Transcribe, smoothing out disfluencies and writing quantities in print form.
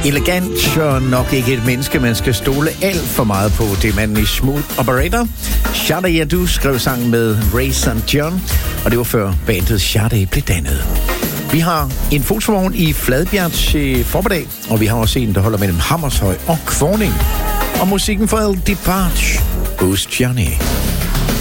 Elegant, så nok ikke et menneske, man skal stole alt for meget på. Det er manden i Smooth Operator. Sade Yadu skrev sang med Ray St. John, og det var før bandet Sade blev dannet. Vi har en fotovogn i Fladbjerg til formiddag, og vi har også en, der holder mellem Hammershøj og Kvorning. Og musikken for El Deparge hos Johnny.